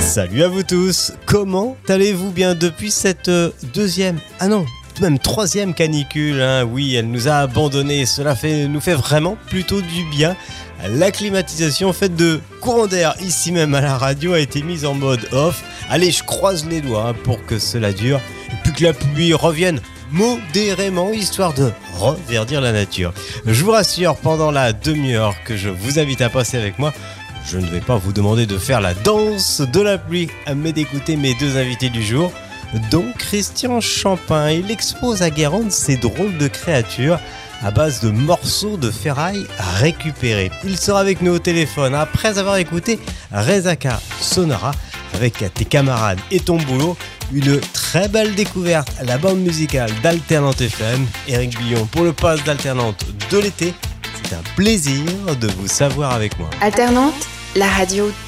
Salut à vous tous, comment allez-vous bien depuis cette troisième canicule, hein. Oui, elle nous a abandonnés, cela nous fait vraiment plutôt du bien. La climatisation faite de courant d'air ici même à la radio a été mise en mode off. Allez, je croise les doigts pour que cela dure et puis que la pluie revienne modérément, histoire de reverdir la nature. Je vous rassure, pendant la demi-heure que je vous invite à passer avec moi, je ne vais pas vous demander de faire la danse de la pluie, mais d'écouter mes deux invités du jour, dont Christian Champin. Il expose à Guérande ces drôles de créatures à base de morceaux de ferraille récupérés. Il sera avec nous au téléphone après avoir écouté Rezaka Sonara avec tes camarades et ton boulot. Une très belle découverte, la bande musicale d'Alternante FM. Éric Billon pour le pass d'Alternante de l'été. C'est un plaisir de vous savoir avec moi. Alternante, la radio